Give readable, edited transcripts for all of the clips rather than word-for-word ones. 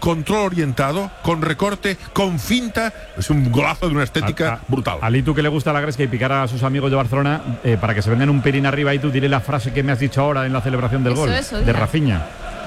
control orientado, con recorte, con finta. Es un golazo de una estética brutal. A Litu, que le gusta la Gresca y picar a sus amigos de Barcelona, para que se vengan un pelín arriba, y tú dile la frase que me has dicho ahora en la celebración del gol de Rafinha.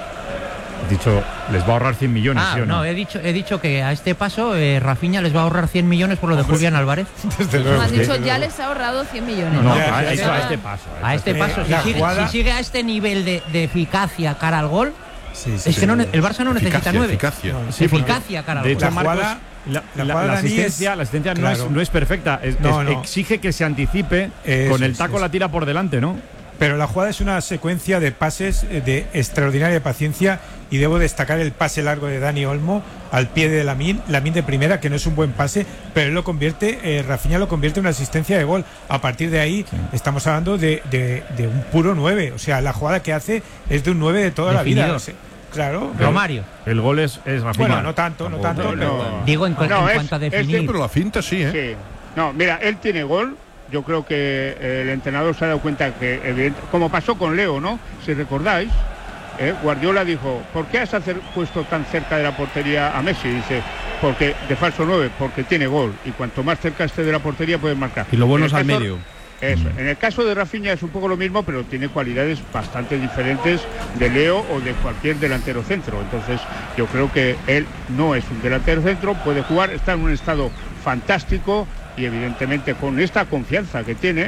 Has dicho, les va a ahorrar 100 millones, ¿sí o no? No, he dicho que a este paso Rafinha les va a ahorrar 100 millones por lo de Julián Álvarez. Desde luego. Has dicho, ya les ha ahorrado 100 millones. No, a este paso. A este paso, si sigue a este nivel de eficacia cara al gol, es que el Barça no necesita 9. Eficacia cara al gol. De hecho, Marcos, la asistencia no es perfecta. Exige que se anticipe, con el taco la tira por delante, ¿no? Pero la jugada es una secuencia de pases de extraordinaria paciencia, y debo destacar el pase largo de Dani Olmo al pie de Lamine de primera, que no es un buen pase, pero él lo convierte, Rafinha lo convierte en una asistencia de gol. A partir de ahí estamos hablando de un puro 9, o sea, la jugada que hace es de un 9 de toda definido. La vida. Claro, Romario. El gol es Rafinha. Bueno, no tanto. Digo, en cuanto a definir. Pero la finta sí, Sí. No, mira, él tiene gol. Yo creo que el entrenador se ha dado cuenta que, como pasó con Leo, ¿no? Si recordáis, Guardiola dijo, ¿por qué has puesto tan cerca de la portería a Messi? Dice, porque de falso 9, porque tiene gol, y cuanto más cerca esté de la portería puede marcar. Y lo bueno es al medio. Eso. En el caso de Rafinha es un poco lo mismo, pero tiene cualidades bastante diferentes de Leo o de cualquier delantero centro. Entonces yo creo que él no es un delantero centro, puede jugar, está en un estado fantástico, y evidentemente con esta confianza que tiene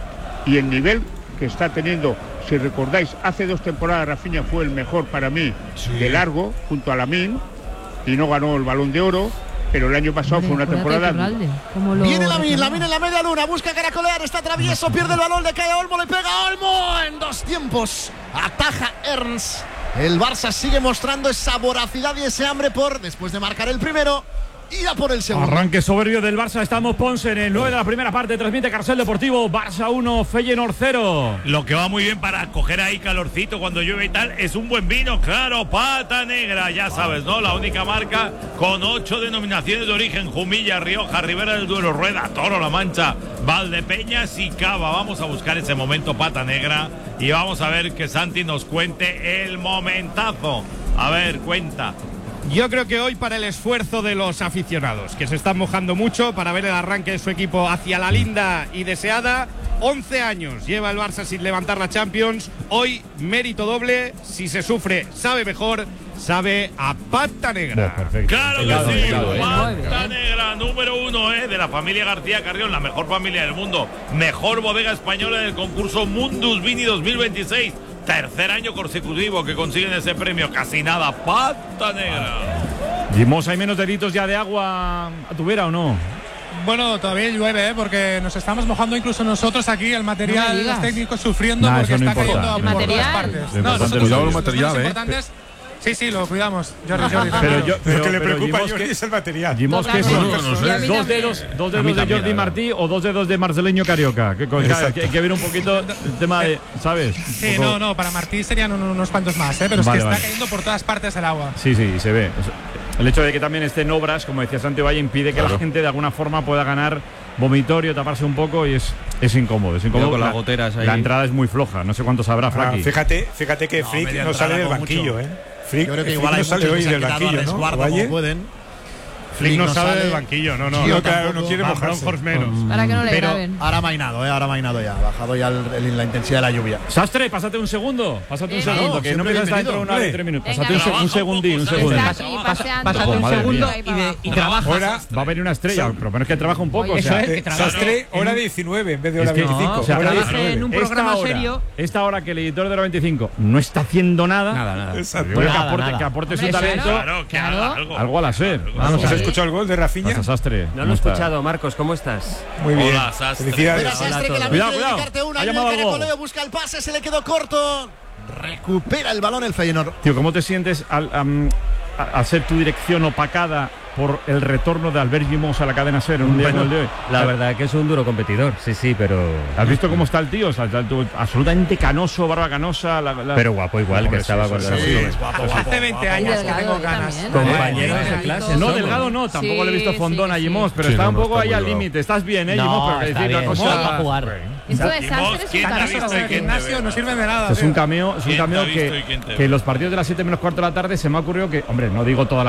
y el nivel que está teniendo. Si recordáis, hace 2 temporadas Rafinha fue el mejor para mí de largo, junto a Lamine, y no ganó el Balón de Oro, pero el año pasado fue una temporada. Viene Lamine en la media luna, busca caracolear, está travieso, pierde el balón, le cae a Olmo, le pega a Olmo en 2 tiempos, ataja Ernst. El Barça sigue mostrando esa voracidad y ese hambre por, después de marcar el primero, ir a por el segundo. Arranque soberbio del Barça. Estamos Ponce en el 9 de la primera parte. Transmite Carcel Deportivo. Barça 1, Feyenoord 0. Lo que va muy bien para coger ahí calorcito cuando llueve y tal es un buen vino, claro. Pata Negra, ya sabes, ¿no? La única marca con 8 denominaciones de origen: Jumilla, Rioja, Ribera del Duero, Rueda, Toro, La Mancha, Valdepeñas y Cava. Vamos a buscar ese momento Pata Negra y vamos a ver que Santi nos cuente el momentazo. A ver, cuenta. Yo creo que hoy, para el esfuerzo de los aficionados, que se están mojando mucho para ver el arranque de su equipo hacia la linda y deseada, 11 años lleva el Barça sin levantar la Champions. Hoy, mérito doble. Si se sufre, sabe mejor. Sabe a Pata Negra. Claro que sí, Pata Negra, número 1 de la familia García Carrión, la mejor familia del mundo, mejor bodega española del concurso Mundus Vini 2026. Tercer año consecutivo que consiguen ese premio. Casi nada, Pata Negra. Jimos, ¿hay menos deditos ya de agua a tu vera o no? Bueno, todavía llueve, porque nos estamos mojando incluso nosotros aquí, el material, los técnicos sufriendo porque está cayendo por todas partes. Cuidado el material, Sí, lo cuidamos. Jordi. Pero lo que le preocupa a Jordi es el material. Jimos, ¿qué son? ¿Dos dedos de Jordi Martí o 2 dedos de Marceleño Carioca? Hay que ver un poquito el tema de, ¿sabes? Sí, no, para Martí serían unos cuantos más, pero es que está cayendo por todas partes el agua. Sí, se ve. El hecho de que también esté en obras, como decía Santi Valle, impide que la gente de alguna forma pueda ganar vomitorio, taparse un poco, y es incómodo. Con las goteras ahí. La entrada es muy floja, no sé cuánto sabrá Fraki. Fíjate que Frick no sale del banquillo, Frick, yo creo que igual no sale hoy del banquillo, ¿no? Como pueden. Flick no sale del banquillo, no, claro, no quiere mojarse. Menos. Para que no le graben. Ahora ha mainado ya, ha bajado ya la intensidad de la lluvia. Sastre, pásate un segundo, que no me das dentro de 1 hora y 3 minutos. Pásate un segundín. Pásate un segundo y trabaja. Va a venir una estrella, pero menos que trabaja un poco. Sastre, hora 19 en vez de hora 25. En un programa serio. Esta hora que el editor de la 25 no está haciendo nada. Exacto. Que aporte su talento. Algo a la ser. Vamos a escuchado el gol de Rafinha? Sastre. No lo he escuchado, Marcos, ¿cómo estás? Muy bien. Hola, Sastre. Felicidades. Sastre, que la cuidado. Ha llamado algo. Busca el pase, se le quedó corto. Recupera el balón el Feyenoord. Tío, ¿cómo te sientes al ser tu dirección opacada por el retorno de Albert Jimos a la cadena SER en un día como el de hoy? La verdad que es un duro competidor, sí, pero... ¿Has visto cómo está el tío? O sea, absolutamente canoso, barba canosa. Pero guapo igual, que estaba cuando... Hace 20 años que tengo ganas. Compañero de clase. No, delgado no, tampoco le he visto fondón a Jimos, pero está un poco ahí al límite. Estás bien, Jimos, pero decir la cosa... para jugar. Esto de Sastre es un canoso. El gimnasio no sirve de nada. Es un cameo que en los partidos de las 7 menos cuarto de la tarde se me ha ocurrido que, hombre, no digo toda la